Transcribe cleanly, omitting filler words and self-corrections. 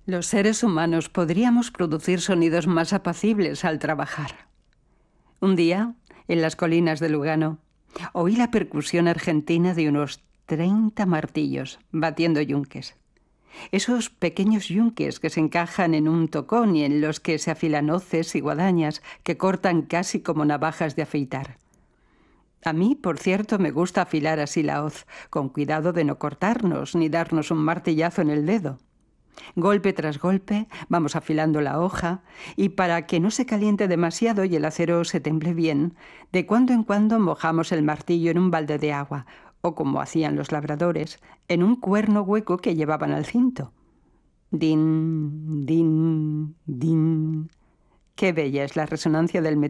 Los seres humanos podríamos producir sonidos más apacibles al trabajar. Un día, en las colinas de Lugano, oí la percusión argentina de unos 30 martillos batiendo yunques. Esos pequeños yunques que se encajan en un tocón y en los que se afilan hoces y guadañas que cortan casi como navajas de afeitar. A mí, por cierto, me gusta afilar así la hoz, con cuidado de no cortarnos ni darnos un martillazo en el dedo. Golpe tras golpe vamos afilando la hoja y para que no se caliente demasiado y el acero se temple bien, de cuando en cuando mojamos el martillo en un balde de agua o, como hacían los labradores, en un cuerno hueco que llevaban al cinto. Din, din, din. Qué bella es la resonancia del metal